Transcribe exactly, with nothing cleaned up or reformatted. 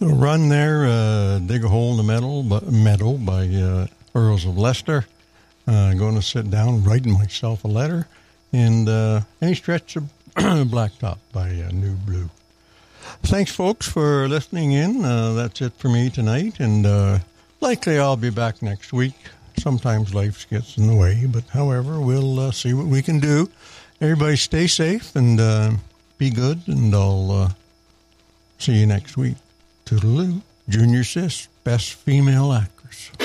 Little run there, uh, Dig a Hole in the Meadow, meadow by uh, Earls of Leicester. Uh, going to sit down, writing myself a letter. And uh, Any Stretch of Blacktop by uh, New Blue. Thanks, folks, for listening in. Uh, that's it for me tonight. And uh, likely I'll be back next week. Sometimes life gets in the way, but however, we'll uh, see what we can do. Everybody stay safe and uh, be good, and I'll uh, see you next week. Toodaloo. Junior Sis, Best Female Actress.